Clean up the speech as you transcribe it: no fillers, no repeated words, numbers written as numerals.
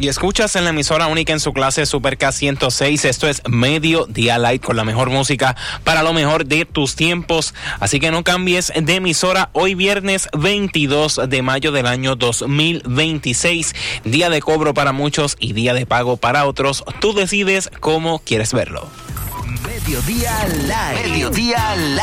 Y escuchas en la emisora única en su clase Super K106. Esto es Mediodía Light con la mejor música para lo mejor de tus tiempos. Así que no cambies de emisora. Hoy viernes 22 de mayo del año 2026. Día de cobro para muchos y día de pago para otros. Tú decides cómo quieres verlo. Mediodía Light. Mediodía Light.